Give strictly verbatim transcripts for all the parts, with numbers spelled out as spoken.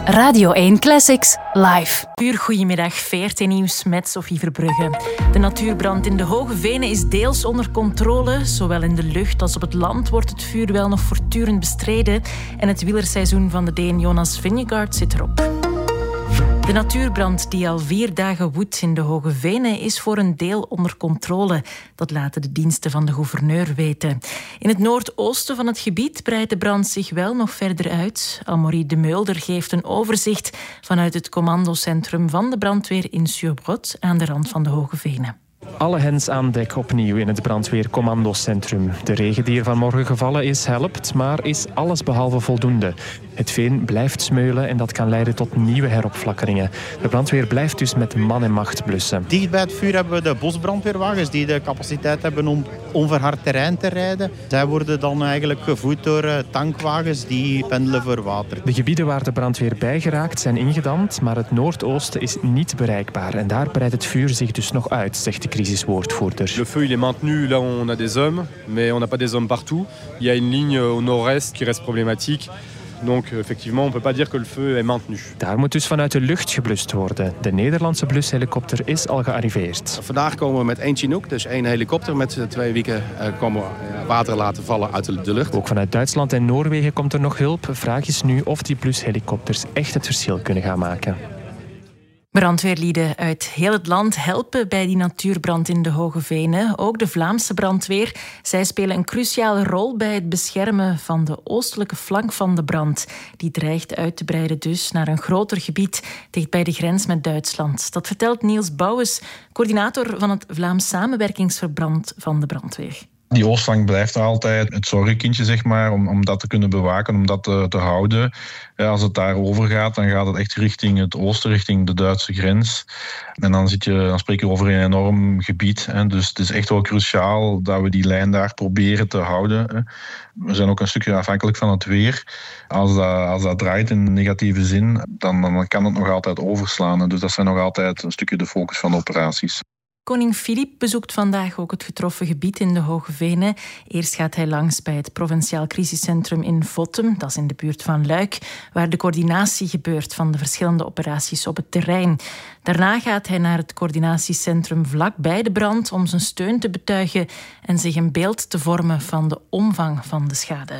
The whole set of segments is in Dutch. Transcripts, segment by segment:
Radio één Classics live. Puur goedemiddag, V R T Nieuws met Sophie Verbrugge. De natuurbrand in de Hoge Venen is deels onder controle. Zowel in de lucht als op het land wordt het vuur wel nog voortdurend bestreden. En het wielerseizoen van de Deen Jonas Vingegaard zit erop. De natuurbrand die al vier dagen woedt in de Hoge Venen is voor een deel onder controle. Dat laten de diensten van de gouverneur weten. In het noordoosten van het gebied breidt de brand zich wel nog verder uit. Amaury de Meulder geeft een overzicht vanuit het commandocentrum van de brandweer in Surbrot aan de rand van de Hoge Venen. Alle hens aan dek opnieuw in het brandweercommandocentrum. De regen die er vanmorgen gevallen is, helpt, maar is allesbehalve voldoende. Het veen blijft smeulen en dat kan leiden tot nieuwe heropflakkeringen. De brandweer blijft dus met man en macht blussen. Dicht bij het vuur hebben we de bosbrandweerwagens die de capaciteit hebben om onverhard terrein te rijden. Zij worden dan eigenlijk gevoed door tankwagens die pendelen voor water. De gebieden waar de brandweer bij geraakt zijn ingedamd, maar het noordoosten is niet bereikbaar. En daar breidt het vuur zich dus nog uit, zegt de crisiswoordvoerder. Le feu il est maintenu là où on a des hommes, mais on n'a pas des hommes partout. Il y a une ligne au nord-est qui reste problématique. Donc effectivement, on peut pas dire que le feu est maintenu. Daar moet dus vanuit de lucht geblust worden. De Nederlandse blushelikopter is al gearriveerd. Vandaag komen we met één Chinook, dus één helikopter. Met twee weken uh, komen we water laten vallen uit de lucht. Ook vanuit Duitsland en Noorwegen komt er nog hulp. Vraag is nu of die blushelikopters echt het verschil kunnen gaan maken. Brandweerlieden uit heel het land helpen bij die natuurbrand in de Hoge Venen. Ook de Vlaamse brandweer. Zij spelen een cruciale rol bij het beschermen van de oostelijke flank van de brand. Die dreigt uit te breiden dus naar een groter gebied dicht bij de grens met Duitsland. Dat vertelt Niels Bouwens, coördinator van het Vlaams Samenwerkingsverband van de brandweer. Die oostflank blijft er altijd het zorgenkindje, zeg maar, om, om dat te kunnen bewaken, om dat te, te houden. Ja, als het daar over gaat, dan gaat het echt richting het oosten, richting de Duitse grens. En dan, zit je, dan spreken we over een enorm gebied. Hè. Dus het is echt wel cruciaal dat we die lijn daar proberen te houden. Hè. We zijn ook een stukje afhankelijk van het weer. Als dat, als dat draait in negatieve zin, dan, dan kan het nog altijd overslaan. Hè. Dus dat zijn nog altijd een stukje de focus van de operaties. Koning Filip bezoekt vandaag ook het getroffen gebied in de Hoge Venen. Eerst gaat hij langs bij het provinciaal crisiscentrum in Vottem, dat is in de buurt van Luik, waar de coördinatie gebeurt van de verschillende operaties op het terrein. Daarna gaat hij naar het coördinatiecentrum vlak bij de brand om zijn steun te betuigen en zich een beeld te vormen van de omvang van de schade.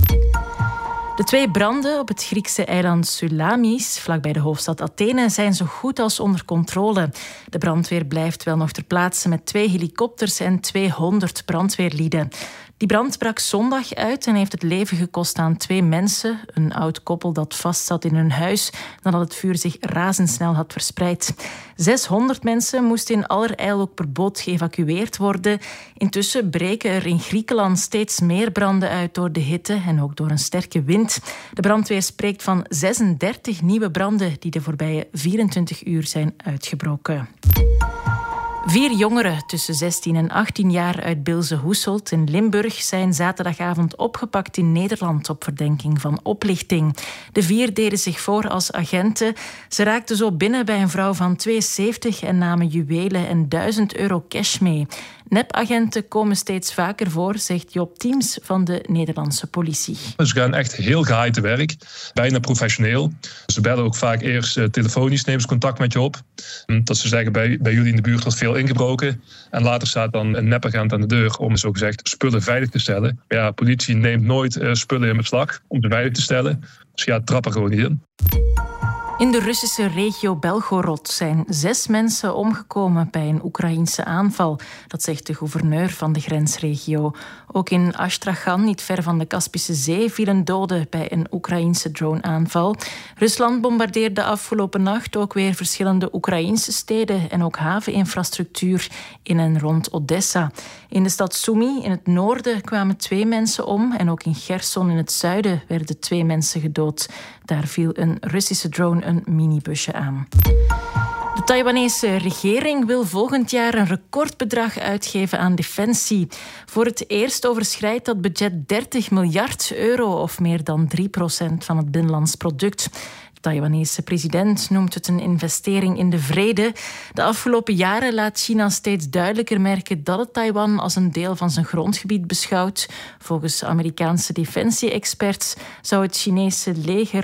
De twee branden op het Griekse eiland Salamis, vlakbij de hoofdstad Athene, zijn zo goed als onder controle. De brandweer blijft wel nog ter plaatse met twee helikopters en tweehonderd brandweerlieden. Die brand brak zondag uit en heeft het leven gekost aan twee mensen. Een oud koppel dat vastzat in hun huis nadat het vuur zich razendsnel had verspreid. zeshonderd mensen moesten in allerijl ook per boot geëvacueerd worden. Intussen breken er in Griekenland steeds meer branden uit door de hitte en ook door een sterke wind. De brandweer spreekt van zesendertig nieuwe branden die de voorbije vierentwintig uur zijn uitgebroken. Vier jongeren tussen zestien en achttien jaar uit Bilze-Hoeselt in Limburg zijn zaterdagavond opgepakt in Nederland op verdenking van oplichting. De vier deden zich voor als agenten. Ze raakten zo binnen bij een vrouw van tweeënzeventig en namen juwelen en duizend euro cash mee. Nepagenten komen steeds vaker voor, zegt Job Teams van de Nederlandse politie. Ze gaan echt heel geheim te werk, bijna professioneel. Ze bellen ook vaak eerst uh, telefonisch, nemen ze contact met je op. Dat ze zeggen, bij, bij jullie in de buurt wordt veel ingebroken. En later staat dan een nepagent aan de deur om zogezegd spullen veilig te stellen. Ja, politie neemt nooit uh, spullen in beslag om ze veilig te stellen. Dus ja, trappen gewoon niet in. In de Russische regio Belgorod zijn zes mensen omgekomen bij een Oekraïense aanval. Dat zegt de gouverneur van de grensregio. Ook in Astrakhan, niet ver van de Kaspische Zee, vielen doden bij een Oekraïense droneaanval. Rusland bombardeerde afgelopen nacht ook weer verschillende Oekraïense steden en ook haveninfrastructuur in en rond Odessa. In de stad Sumy in het noorden kwamen twee mensen om en ook in Gerson in het zuiden werden twee mensen gedood. Daar viel een Russische drone een minibusje aan. De Taiwanese regering wil volgend jaar een recordbedrag uitgeven aan defensie. Voor het eerst overschrijdt dat budget dertig miljard euro of meer dan drie procent van het binnenlands product. De Taiwanese president noemt het een investering in de vrede. De afgelopen jaren laat China steeds duidelijker merken dat het Taiwan als een deel van zijn grondgebied beschouwt. Volgens Amerikaanse defensie-experts zou het Chinese leger